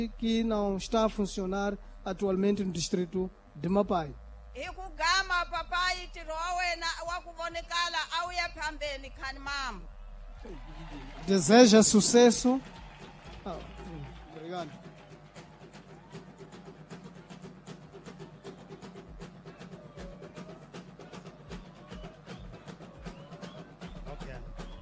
que não está a funcionar atualmente no distrito de Mapai. Ikugama papai tirowe na wakuvonekala auye phambeni khani mambo. Deseja sucesso. Obrigado. Okay.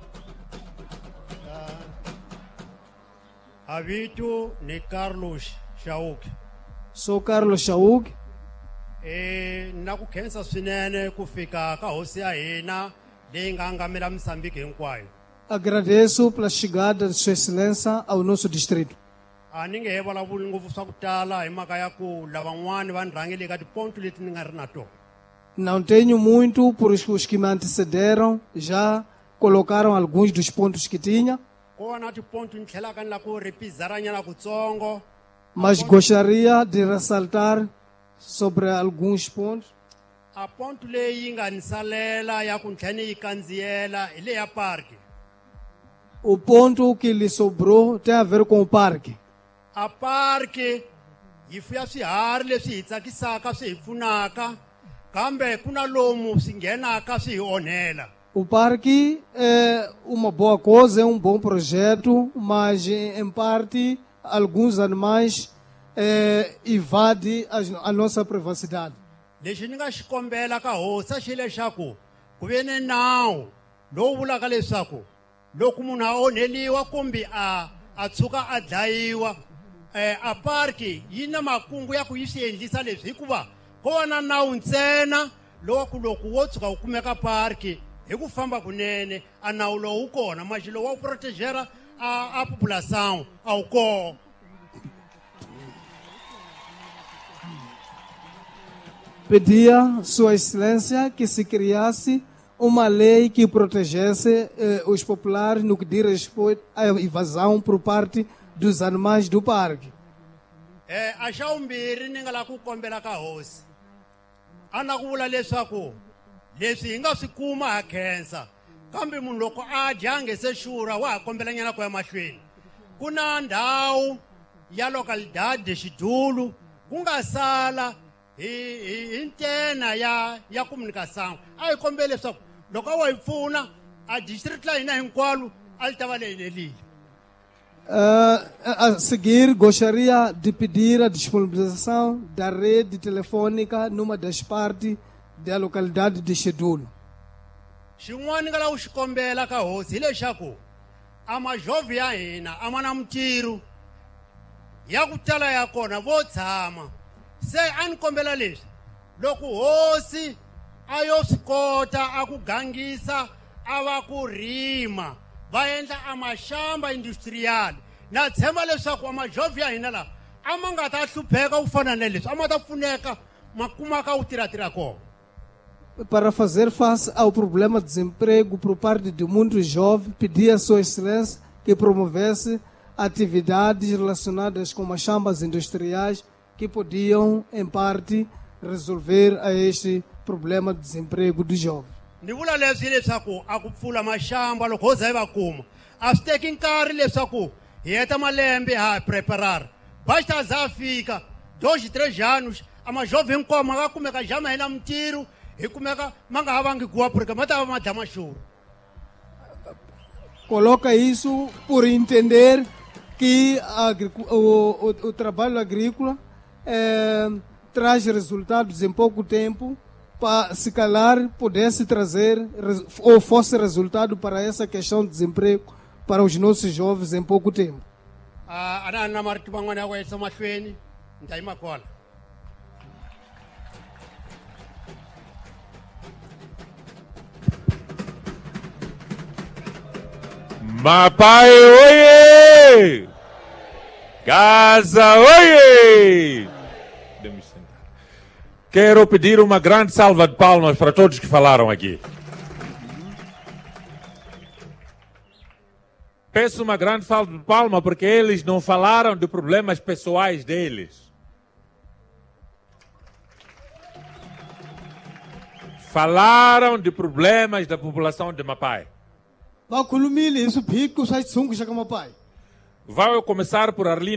Habitu ni Carlos Shauk. Sou Carlos Shauk. Na ku khensa swinene ku fika ka hosi ya hina leyi nga ngamela Moçambique hinkwayo. Agradeço pela chegada de Sua Excelência ao nosso distrito. A ni nge vulavuli ngopfu swa ku tala hi mhaka ya ku lavan'wani va ni rhangele ka tiponto leti ni nga ri na tona. Não tenho muito, por os que me antecederam já colocaram alguns dos pontos que tinha, Ko na tiponto ni tlhelaka ni la ku repizaranyana kutsongo. mas gostaria de ressaltar sobre alguns pontos. A ponto leyi nga ni salela ya ku ntlhela ni yi kandziyela hi le ya parque. O ponto que lhe sobrou tem a ver com o parque. A parque yi fuya swiharhi leswi hi tsakisaka swi hi pfunaka kambe ku na lomu swi nghenaka swi hi onhela. O parque é uma boa coisa, é um bom projeto, mas em parte alguns animais invadem a nossa privacidade. Lexi ni nga xi kombela ka hosi a xi lexaku ku ve ni nawu lowu vulaka leswaku loko munhu a onheliwa kumbe a tshuka a dlayiwa a parki yi na makungu ya ku yi swi endlisa leswi hikuva ko va na nawu ntsena lowaku loko wo tshuka wu kumeka parki hi ku famba kunene a nawu lowu wu kona maxilo wa ku protegera a população a wu kona. Pedia Sua Excelência que se criasse uma lei que protegesse os populares no que diz respeito à invasão por parte dos animais do parque. A xa vumbirhi ni nga la ku kombela ka hosi a na ku vula leswaku leswi hi nga swi kuma ha khensa kambe munhu loko a dya a nge se xurha wa ha kombelanyana ku ya mahlweni ku na ndhawu ya localidade de Xidulu ku nga sala hi ntena ya comunicação a hi kombele leswaku loko a wa hi pfuna a district la hina hinkwalo a li ta va leyi helile. A seguir, gostaria de pedir a disponibilização da rede telefônica numa das partes da localidade de Xidulu. Xin'wana ni nga la ku xi kombela ka hosi hi lexaku a majovhi ya hina a ma na mintirho ya ku tala ya kona vo tshama se a ni kombela leswi loko hosi a yo swi kota a ku gangisa a va ku rima va endla a maxamba industrial na tshemba leswaku a majovhi ya hina lawa a ma nga ta hlupheka ku fana na leswi a ma ta pfuneka ma kumaka wu tirha kona. Para fazer face ao problema de desemprego por parte de muitos jovens, pedia a Sua Excelência que promovesse atividades relacionadas com machambas industriais que podiam, em parte, resolver a este problema de desemprego dos jovens. Ni vula leswi leswaku a ku pfula maxamba loko ho za hi va kuma a swi teki nkarhi leswaku hi heta malembe ha preparar basta za fika 2-3 anos a majovem hinkwawo ma nga kumeka ja ma hina mintirho hi kumeka ma nga havangi guwa porque ma ta va ma dya maxurho. Coloca isso por entender que o trabalho agrícola traz resultados em pouco tempo, para se calar pudesse trazer ou fosse resultado para essa questão de desemprego para os nossos jovens em pouco tempo. Ana na marito man'wana ya ku yisa mahlweni ni ta yima kwala. Mapai, oie! Casa, oie! Quero pedir uma grande salva de palmas para todos que falaram aqui. Peço uma grande salva de palmas porque eles não falaram de problemas pessoais deles. Falaram de problemas da população de Mapai. Bakhulumile hi swiphiqo swa xitshungu xa ka Mapai. Vai começar por Arlindo.